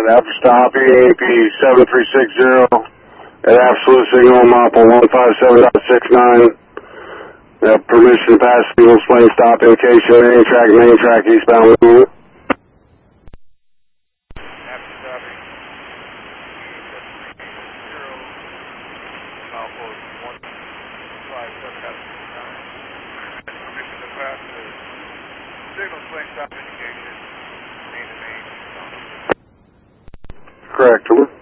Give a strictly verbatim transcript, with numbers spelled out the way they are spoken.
after stopping A P seven three six zero at absolute signal mapple one five seven point six nine. We have permission to pass single plane stop indication main track, main track eastbound movement. After stopping mapple one five seven point six nine. Permission to pass the signal plane stop indication main to main. Correct.